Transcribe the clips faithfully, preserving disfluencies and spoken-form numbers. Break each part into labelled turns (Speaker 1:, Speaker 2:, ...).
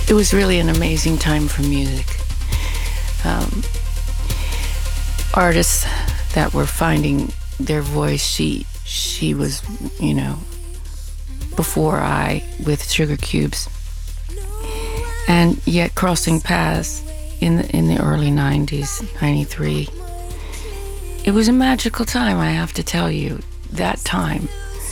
Speaker 1: It was really an amazing time for music. Um, artists that were finding their voice, she she was, you know, before I with Sugar Cubes, and yet crossing paths in the in the early nineties, ninety-three. It was a magical time, I have to tell you. That time.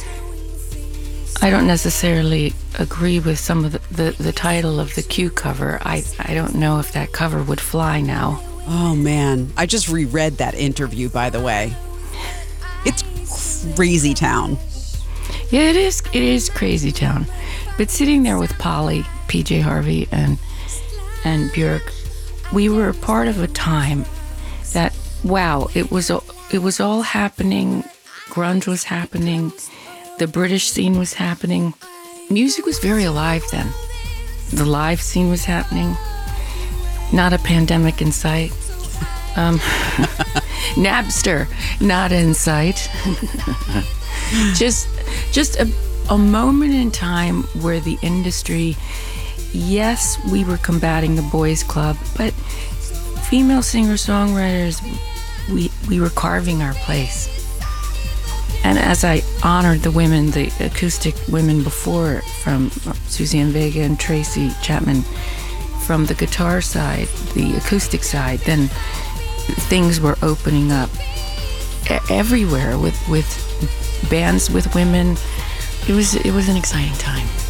Speaker 1: I don't necessarily agree with some of the, the, the title of the Q cover. I, I don't know if that cover would fly now.
Speaker 2: Oh, man. I just reread that interview, by the way. It's crazy town.
Speaker 1: Yeah, it is. It is crazy town. But sitting there with Polly, P J Harvey, and and Björk, we were a part of a time that, wow, it was it was all happening. Grunge was happening. The British scene was happening. Music was very alive then. The live scene was happening. Not a pandemic in sight. Um, Napster, not in sight. just just a, a moment in time where the industry, yes, we were combating the boys club, but female singer-songwriters, we, we were carving our place. And as I honored the women, the acoustic women before, from Suzanne Vega and Tracy Chapman, from the guitar side, the acoustic side, then things were opening up everywhere with, with bands with women. It was it was an exciting time.